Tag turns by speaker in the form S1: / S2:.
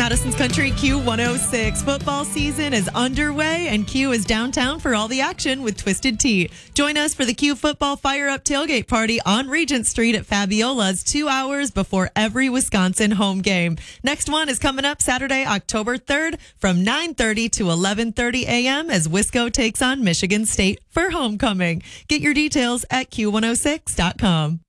S1: Madison's Country Q106. Football season is underway, and Q is downtown for all the action with Twisted Tea. Join us for the Q Football Fire Up Tailgate Party on Regent Street at Fabiola's 2 hours before every Wisconsin home game. Next one is coming up Saturday, October 3rd from 9:30 to 11:30 a.m. as Wisco takes on Michigan State for homecoming. Get your details at Q106.com.